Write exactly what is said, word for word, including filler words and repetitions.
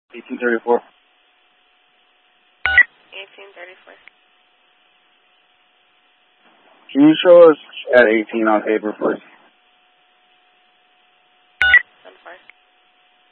eighteen thirty-four. eighteen thirty-four. Can you show us at eighteen on paper, please?